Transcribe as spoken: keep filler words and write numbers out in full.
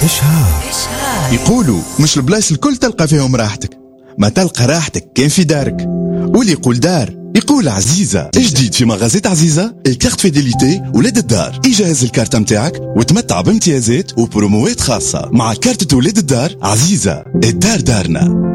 إشهار. يقولوا مش البلايص الكل تلقى فيهم راحتك، ما تلقى راحتك كان في دارك. واللي يقول دار يقول عزيزة. جديد في مغازات عزيزة الكارت فيديليتي ولاد الدار. يجهز الكارت متاعك وتمتع بامتيازات وبروموات خاصة. مع كارت ولاد الدار عزيزة، الدار دارنا.